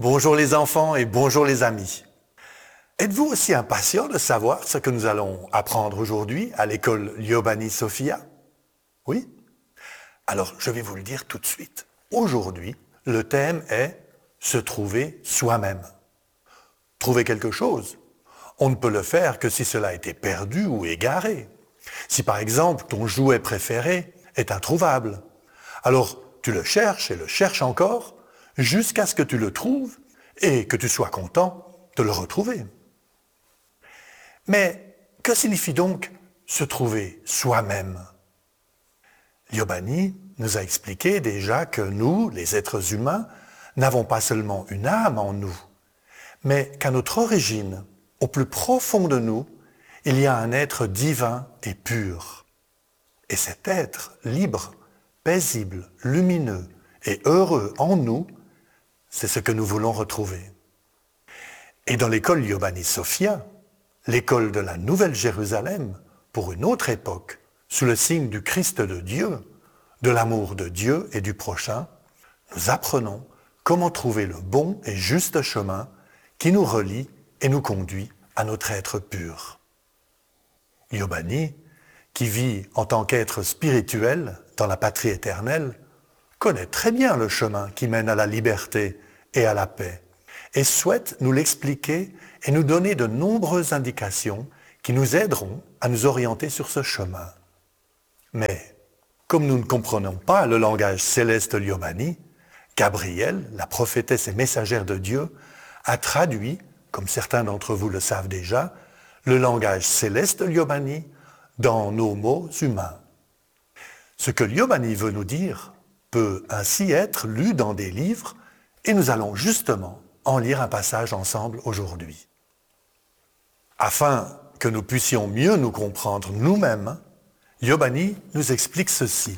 Bonjour les enfants et bonjour les amis. Êtes-vous aussi impatients de savoir ce que nous allons apprendre aujourd'hui à l'école Liobani Sophia? Oui? Alors je vais vous le dire tout de suite. Aujourd'hui, le thème est se trouver soi-même. Trouver quelque chose, on ne peut le faire que si cela a été perdu ou égaré. Si par exemple ton jouet préféré est introuvable, alors tu le cherches et le cherches encore jusqu'à ce que tu le trouves et que tu sois content de le retrouver. Mais que signifie donc se trouver soi-même? Liobani nous a expliqué déjà que nous, les êtres humains, n'avons pas seulement une âme en nous, mais qu'à notre origine, au plus profond de nous, il y a un être divin et pur. Et cet être libre, paisible, lumineux et heureux en nous, c'est ce que nous voulons retrouver. Et dans l'école Liobani Sophia, l'école de la Nouvelle Jérusalem, pour une autre époque, sous le signe du Christ de Dieu, de l'amour de Dieu et du prochain, nous apprenons comment trouver le bon et juste chemin qui nous relie et nous conduit à notre être pur. Liobani, qui vit en tant qu'être spirituel dans la patrie éternelle, connaît très bien le chemin qui mène à la liberté et à la paix, et souhaite nous l'expliquer et nous donner de nombreuses indications qui nous aideront à nous orienter sur ce chemin. Mais, comme nous ne comprenons pas le langage céleste Liobani, Gabrielle, la prophétesse et messagère de Dieu, a traduit, comme certains d'entre vous le savent déjà, le langage céleste Liobani dans nos mots humains. Ce que Liobani veut nous dire peut ainsi être lu dans des livres et nous allons justement en lire un passage ensemble aujourd'hui. Afin que nous puissions mieux nous comprendre nous-mêmes, Liobani nous explique ceci.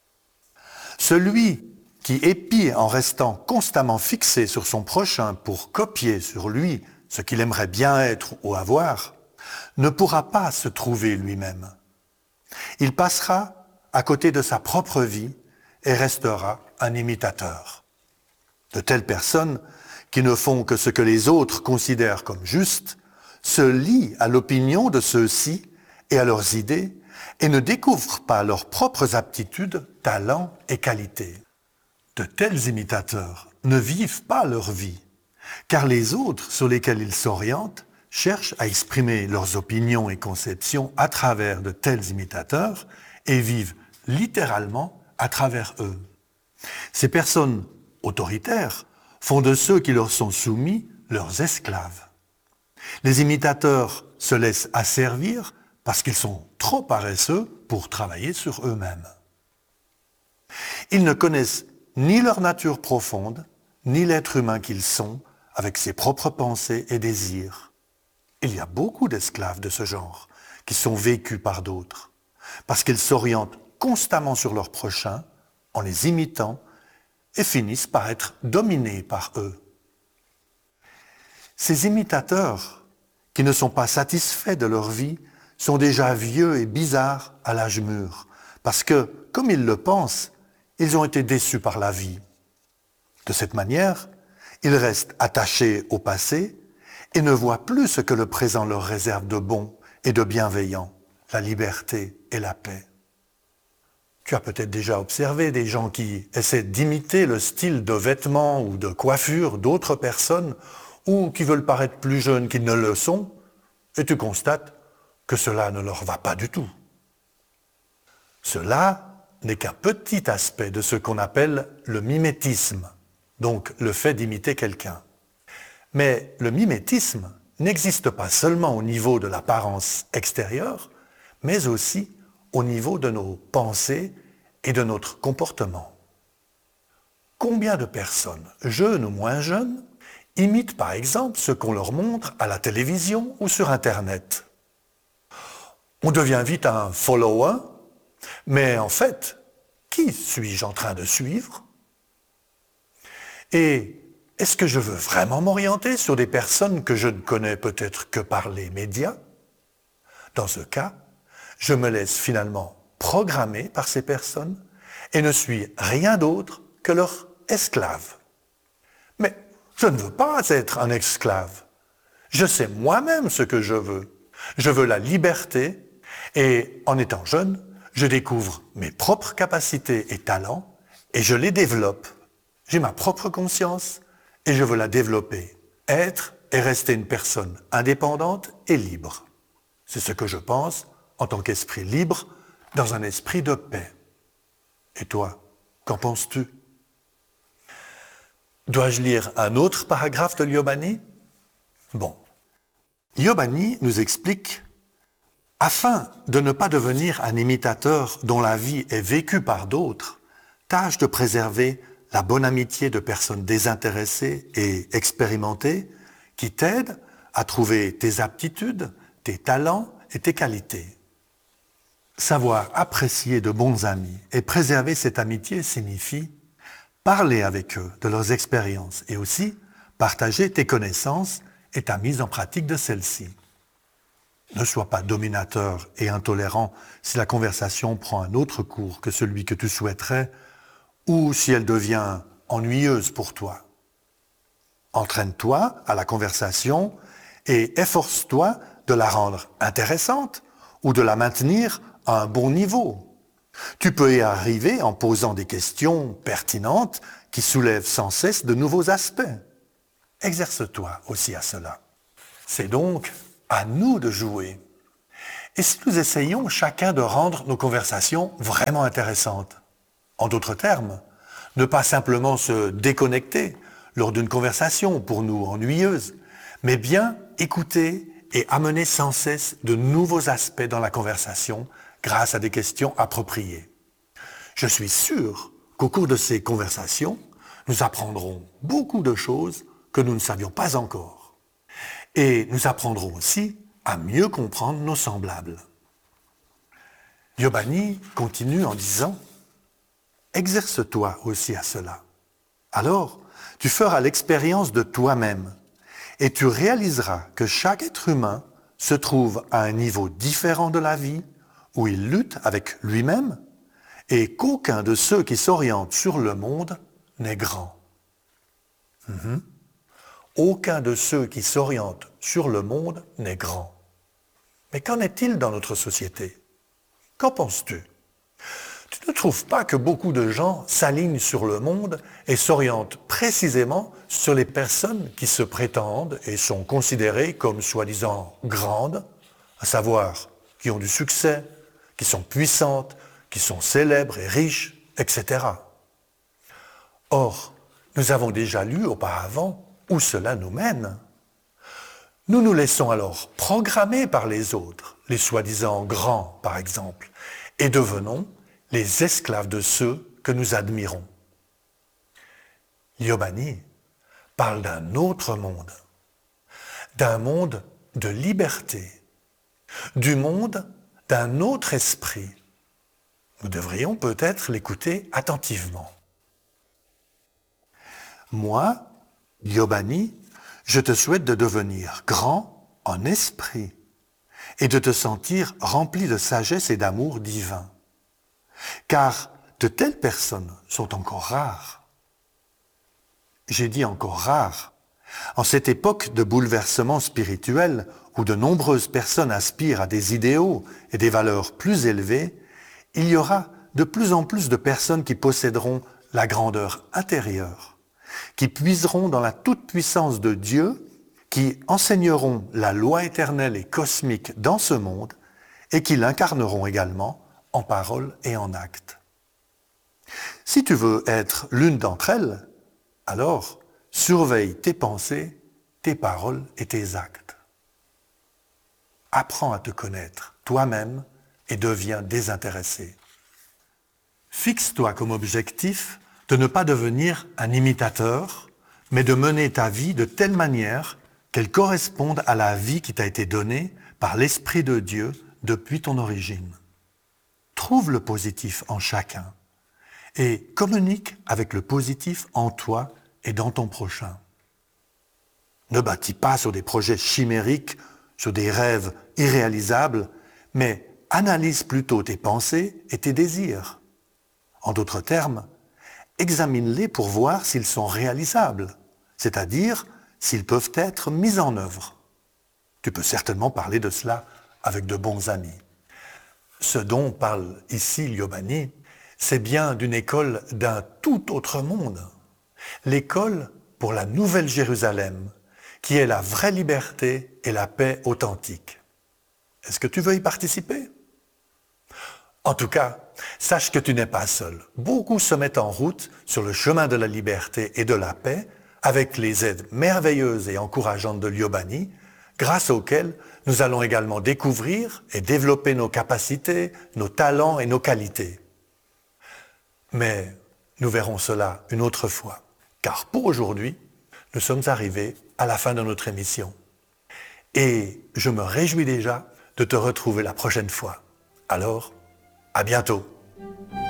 Celui qui épie en restant constamment fixé sur son prochain pour copier sur lui ce qu'il aimerait bien être ou avoir, ne pourra pas se trouver lui-même. Il passera à côté de sa propre vie et restera un imitateur. De telles personnes, qui ne font que ce que les autres considèrent comme juste, se lient à l'opinion de ceux-ci et à leurs idées et ne découvrent pas leurs propres aptitudes, talents et qualités. De tels imitateurs ne vivent pas leur vie, car les autres sur lesquels ils s'orientent cherchent à exprimer leurs opinions et conceptions à travers de tels imitateurs et vivent littéralement à travers eux. Ces personnes autoritaires font de ceux qui leur sont soumis leurs esclaves. Les imitateurs se laissent asservir parce qu'ils sont trop paresseux pour travailler sur eux-mêmes. Ils ne connaissent ni leur nature profonde, ni l'être humain qu'ils sont, avec ses propres pensées et désirs. Il y a beaucoup d'esclaves de ce genre qui sont vécus par d'autres, parce qu'ils s'orientent constamment sur leurs prochains en les imitant et finissent par être dominés par eux. Ces imitateurs, qui ne sont pas satisfaits de leur vie, sont déjà vieux et bizarres à l'âge mûr, parce que, comme ils le pensent, ils ont été déçus par la vie. De cette manière, ils restent attachés au passé et ne voient plus ce que le présent leur réserve de bon et de bienveillant, la liberté et la paix. Tu as peut-être déjà observé des gens qui essaient d'imiter le style de vêtements ou de coiffure d'autres personnes ou qui veulent paraître plus jeunes qu'ils ne le sont, et tu constates que cela ne leur va pas du tout. Cela n'est qu'un petit aspect de ce qu'on appelle le mimétisme, donc le fait d'imiter quelqu'un. Mais le mimétisme n'existe pas seulement au niveau de l'apparence extérieure, mais aussi au niveau de nos pensées et de notre comportement. Combien de personnes, jeunes ou moins jeunes, imitent par exemple ce qu'on leur montre à la télévision ou sur Internet? On devient vite un follower, mais en fait, qui suis-je en train de suivre? Et est-ce que je veux vraiment m'orienter sur des personnes que je ne connais peut-être que par les médias? Dans ce cas, je me laisse finalement programmer par ces personnes et ne suis rien d'autre que leur esclave. Mais Je ne veux pas être un esclave. Je sais moi-même ce que je veux. Je veux la liberté et en étant jeune, je découvre mes propres capacités et talents et je les développe. J'ai ma propre conscience et je veux la développer. Être et rester une personne indépendante et libre. C'est ce que je pense en tant qu'esprit libre dans un esprit de paix. Et toi, qu'en penses-tu? Dois-je lire un autre paragraphe de Liobani? Bon. Liobani nous explique « Afin de ne pas devenir un imitateur dont la vie est vécue par d'autres, tâche de préserver la bonne amitié de personnes désintéressées et expérimentées qui t'aident à trouver tes aptitudes, tes talents et tes qualités. Savoir apprécier de bons amis et préserver cette amitié signifie parler avec eux de leurs expériences et aussi partager tes connaissances et ta mise en pratique de celles-ci. Ne sois pas dominateur et intolérant si la conversation prend un autre cours que celui que tu souhaiterais ou si elle devient ennuyeuse pour toi. Entraîne-toi à la conversation et efforce-toi de la rendre intéressante ou de la maintenir à un bon niveau. Tu peux y arriver en posant des questions pertinentes qui soulèvent sans cesse de nouveaux aspects. Exerce-toi aussi à cela. C'est donc à nous de jouer. Et si nous essayons chacun de rendre nos conversations vraiment intéressantes? En d'autres termes, ne pas simplement se déconnecter lors d'une conversation pour nous ennuyeuse, mais bien écouter et amener sans cesse de nouveaux aspects dans la conversation grâce à des questions appropriées. Je suis sûr qu'au cours de ces conversations, nous apprendrons beaucoup de choses que nous ne savions pas encore. Et nous apprendrons aussi à mieux comprendre nos semblables. Liobani continue en disant « Exerce-toi aussi à cela. Alors, tu feras l'expérience de toi-même et tu réaliseras que chaque être humain se trouve à un niveau différent de la vie où il lutte avec lui-même et qu'aucun de ceux qui s'orientent sur le monde n'est grand. Aucun de ceux qui s'orientent sur le monde n'est grand. Mais qu'en est-il dans notre société? Qu'en penses-tu? Tu ne trouves pas que beaucoup de gens s'alignent sur le monde et s'orientent précisément sur les personnes qui se prétendent et sont considérées comme soi-disant grandes, à savoir qui ont du succès, qui sont puissantes, qui sont célèbres et riches, etc. Or, nous avons déjà lu auparavant où cela nous mène. Nous nous laissons alors programmer par les autres, les soi-disant grands par exemple, et devenons les esclaves de ceux que nous admirons. Liobani parle d'un autre monde de liberté, du monde d'un autre esprit. Nous devrions peut-être l'écouter attentivement. Moi, Liobani, je te souhaite de devenir grand en esprit et de te sentir rempli de sagesse et d'amour divin. Car de telles personnes sont encore rares. J'ai dit encore rares. En cette époque de bouleversement spirituel où de nombreuses personnes aspirent à des idéaux et des valeurs plus élevées, il y aura de plus en plus de personnes qui posséderont la grandeur intérieure, qui puiseront dans la toute-puissance de Dieu, qui enseigneront la loi éternelle et cosmique dans ce monde et qui l'incarneront également en parole et en acte. Si tu veux être l'une d'entre elles, alors surveille tes pensées, tes paroles et tes actes. Apprends à te connaître toi-même et deviens désintéressé. Fixe-toi comme objectif de ne pas devenir un imitateur, mais de mener ta vie de telle manière qu'elle corresponde à la vie qui t'a été donnée par l'Esprit de Dieu depuis ton origine. Trouve le positif en chacun et communique avec le positif en toi et dans ton prochain. Ne bâtis pas sur des projets chimériques, sur des rêves irréalisables, mais analyse plutôt tes pensées et tes désirs. En d'autres termes, examine-les pour voir s'ils sont réalisables, c'est-à-dire s'ils peuvent être mis en œuvre. Tu peux certainement parler de cela avec de bons amis. Ce dont parle ici Liobani, c'est bien d'une école d'un tout autre monde. L'école pour la Nouvelle Jérusalem, qui est la vraie liberté et la paix authentique. Est-ce que tu veux y participer? En tout cas, sache que tu n'es pas seul. Beaucoup se mettent en route sur le chemin de la liberté et de la paix avec les aides merveilleuses et encourageantes de Liobani, grâce auxquelles nous allons également découvrir et développer nos capacités, nos talents et nos qualités. Mais nous verrons cela une autre fois, car pour aujourd'hui, nous sommes arrivés à la fin de notre émission. Et je me réjouis déjà de te retrouver la prochaine fois. Alors, à bientôt.